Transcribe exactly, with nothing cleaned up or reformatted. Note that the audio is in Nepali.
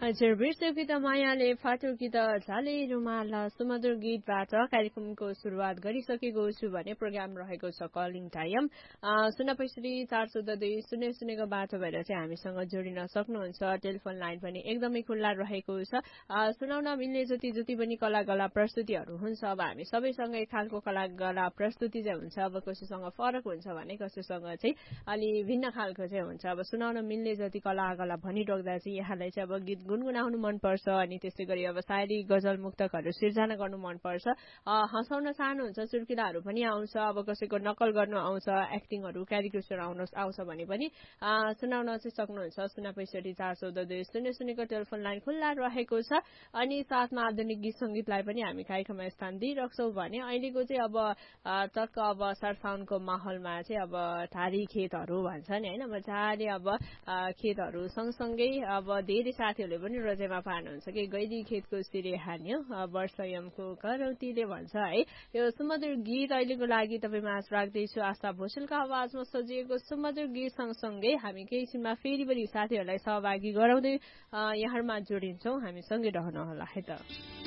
हजुर बिर्स्यो कि त मायाले फाटो कि त झाले रुमाल सुमधुर गीतबाट कार्यक्रमको सुरुवात गरिसकेको छु भने प्रोग्राम रहेको छ कलिङ टाइम शून्य पैँसठी चार चौध दुई शून्य शून्यको बाटो भएर चाहिँ हामीसँग जोडिन सक्नुहुन्छ। टेलिफोन लाइन पनि एकदमै खुल्ला रहेको छ। सुनाउन मिल्ने जति जति पनि कला गला प्रस्तुतिहरू हुन्छ। अब हामी सबैसँग एक खालको कला गला प्रस्तुति चाहिँ हुन्छ। अब कसैसँग फरक हुन्छ भने कसैसँग चाहिँ अलि भिन्न खालको चाहिँ हुन्छ। अब सुनाउन मिल्ने जति कला गला भनिराख्दा चाहिँ यहाँलाई चाहिँ अब गीत गुनगुनाउनु मनपर्छ अनि त्यसै गरी अब सायरी गजल मुक्तकहरू सिर्जना गर्नु मनपर्छ। हँसाउन चाहनुहुन्छ चुर्किलाहरू पनि आउँछ। अब कसैको नकल गर्नु आउँछ एक्टिङहरू क्यारिकेचर आउनु आउँछ भने पनि सुनाउन चाहिँ सक्नुहुन्छ। शून्य पैँसठी चार चौध दुई शून्य शून्यको टेलिफोन लाइन खुल्ला रहेको छ। अनि साथमा आधुनिक गीत सङ्गीतलाई पनि हामी कार्यक्रममा स्थान दिइराख्छौँ भने अहिलेको चाहिँ अब टक्क अब असार साउनको माहौलमा चाहिँ अब ठारी खेतहरू भन्छ नि होइन मजाले अब खेतहरू सँगसँगै अब धेरै साथीहरूले पनि रोजेमा पार्नुहुन्छ कि गैरी खेतको सिरे हान्यो वर्षयमको करौतीले भन्छ है। यो सुमधुर गीत अहिलेको लागि तपाईँमा राख्दैछु। आशा भोसलको आवाजमा सजिएको सुमधुर गीत सँगसँगै हामी केही छिनमा फेरि पनि साथीहरूलाई सहभागी गराउँदै यहाँमा जोडिन्छौँ। हामी सँगै रहनुहोला है त।